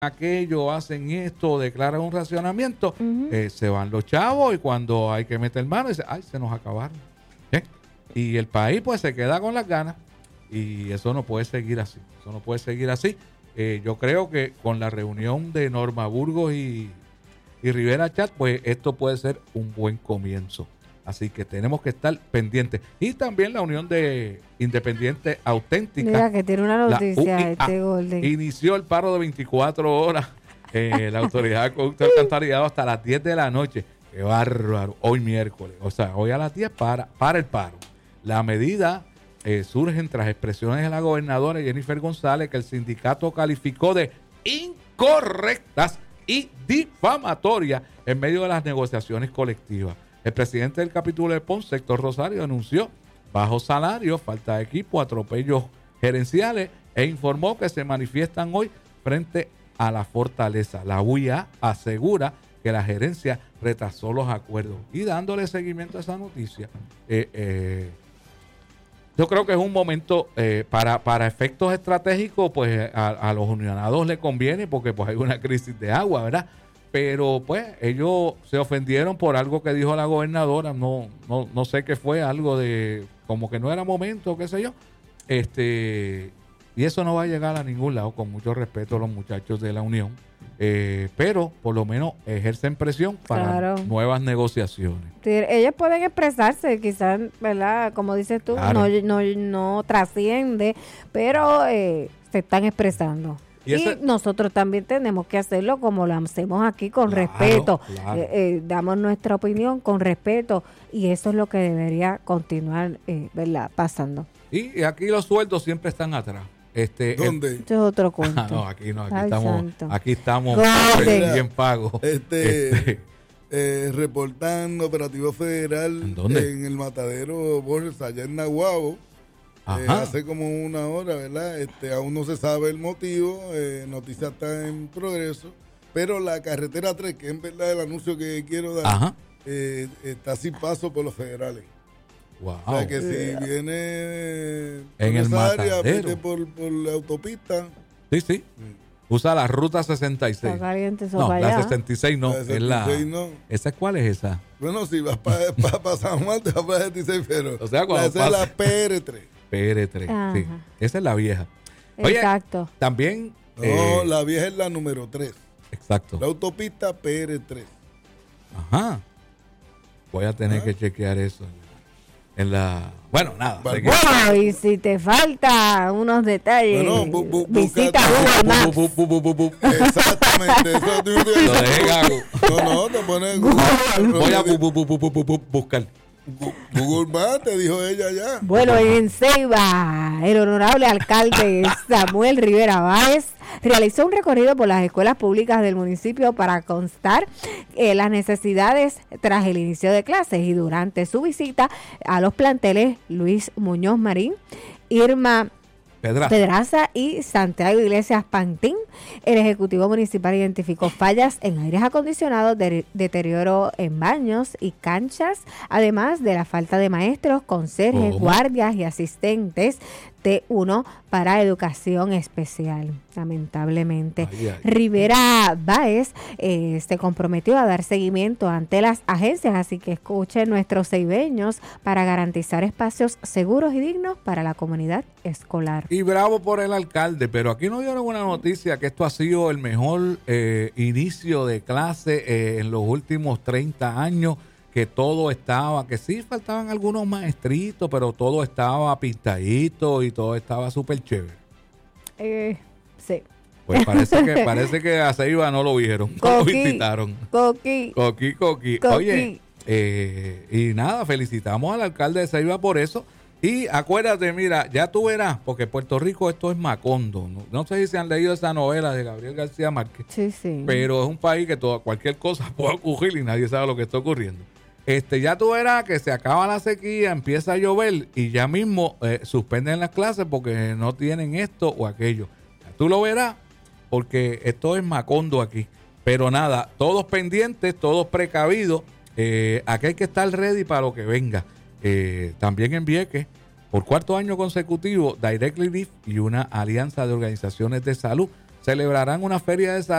aquello, hacen esto, declaran un racionamiento, se van los chavos y cuando hay que meter mano, dice, ay, se nos acabaron. Y el país pues se queda con las ganas y eso no puede seguir así. Eso no puede seguir así. Yo creo que con la reunión de Norma Burgos y Rivera Chat, pues esto puede ser un buen comienzo. Así que tenemos que estar pendientes. Y también la Unión de Independientes Auténticas. Mira que tiene una noticia Golden. Inició el paro de 24 horas. La Autoridad de Conducta del Alcantarillado hasta las 10 de la noche. ¡Qué bárbaro! Hoy miércoles. O sea, hoy a las 10 para el paro. La medida surge tras expresiones de la gobernadora Jennifer González que el sindicato calificó de incorrectas y difamatorias en medio de las negociaciones colectivas. El presidente del capítulo de Ponce, Héctor Rosario, anunció bajos salarios, falta de equipo, atropellos gerenciales e informó que se manifiestan hoy frente a la fortaleza. La UIA asegura que la gerencia retrasó los acuerdos y dándole seguimiento a esa noticia. Yo creo que es un momento para efectos estratégicos, pues a los unionados les conviene porque pues hay una crisis de agua, ¿verdad? Pero pues ellos se ofendieron por algo que dijo la gobernadora, no sé qué fue, algo de como que no era momento, qué sé yo. Y eso no va a llegar a ningún lado, con mucho respeto a los muchachos de la Unión. Pero por lo menos ejercen presión para nuevas negociaciones. Sí, ellos pueden expresarse, quizás, ¿verdad? Como dices tú, no trasciende, pero se están expresando. Y nosotros también tenemos que hacerlo como lo hacemos aquí, con respeto. Claro. Damos nuestra opinión con respeto y eso es lo que debería continuar, ¿verdad? Pasando. Y aquí los sueldos siempre están atrás. ¿Dónde? Este es otro cuento. No, aquí no, aquí estamos bien pagos. Reportando operativo federal en el matadero Borges, allá en Nahuabo. Hace como una hora, ¿verdad? Aún no se sabe el motivo, noticia está en progreso, pero la carretera 3, que es verdad el anuncio que quiero dar, está sin paso por los federales. Wow. O sea que si viene en el área, vete por la autopista. Sí. Usa la ruta 66. Está caliente eso no, para la allá. 66 no. La 66 no. ¿Esa cuál es esa? Bueno, si vas para San Juan, te vas para 66, pero o sea, cuando esa es la PR3. PR3, sí. Esa es la vieja. Oye, exacto. También... No, la vieja es la número 3. Exacto. La autopista PR3. Ajá. Voy a tener que chequear eso. Bueno, nada. Bueno, y si te falta unos detalles, visita Google Maps. Exactamente. Eso lo dejé gago. No, te pones Google. Voy a buscar. Google Maps, te dijo ella ya. Bueno, en Ceiba, el honorable alcalde Samuel Rivera Báez realizó un recorrido por las escuelas públicas del municipio para constar las necesidades tras el inicio de clases y durante su visita a los planteles Luis Muñoz Marín, Irma Pedraza y Santiago Iglesias Pantín, el Ejecutivo Municipal identificó fallas en aires acondicionados, deterioro en baños y canchas, además de la falta de maestros, conserjes, guardias y asistentes T1 para educación especial, lamentablemente. Rivera Báez se comprometió a dar seguimiento ante las agencias, así que escuchen nuestros ceibeños para garantizar espacios seguros y dignos para la comunidad escolar. Y bravo por el alcalde, pero aquí nos dieron una noticia que esto ha sido el mejor inicio de clase en los últimos 30 años, que todo estaba, que sí faltaban algunos maestritos, pero todo estaba pintadito y todo estaba súper chévere. Sí. Pues parece que a Ceiba no lo vieron, no lo visitaron. Coqui. Oye, y nada, felicitamos al alcalde de Ceiba por eso. Y acuérdate, mira, ya tú verás, porque Puerto Rico esto es Macondo. No sé si se han leído esa novela de Gabriel García Márquez. Sí. Pero es un país que cualquier cosa puede ocurrir y nadie sabe lo que está ocurriendo. Ya tú verás que se acaba la sequía, empieza a llover y ya mismo suspenden las clases porque no tienen esto o aquello. Tú lo verás porque esto es Macondo aquí. Pero nada, todos pendientes, todos precavidos. Aquí hay que estar ready para lo que venga. También en Vieques, por 4º año consecutivo, Direct Relief y una alianza de organizaciones de salud celebrarán una feria de salud